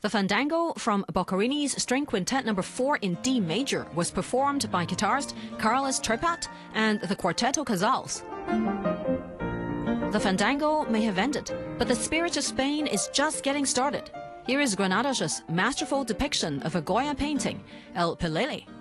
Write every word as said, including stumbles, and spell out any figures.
The Fandango from Boccherini's String Quintet number four in D major was performed by guitarist Carlos Trepat and the Quarteto Casals. The Fandango may have ended, but the spirit of Spain is just getting started. Here is Granada's masterful depiction of a Goya painting, El Pelele.